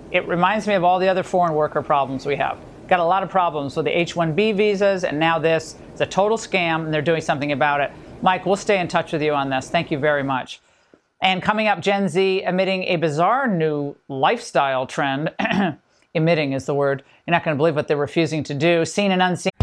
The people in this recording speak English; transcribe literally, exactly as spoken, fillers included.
it reminds me of all the other foreign worker problems we have. Got a lot of problems with the H one B visas, and now this. It's a total scam, and they're doing something about it. Mike, we'll stay in touch with you on this. Thank you very much. And coming up, Gen Z emitting a bizarre new lifestyle trend. Emitting is the word. You're not going to believe what they're refusing to do. Seen and unseen.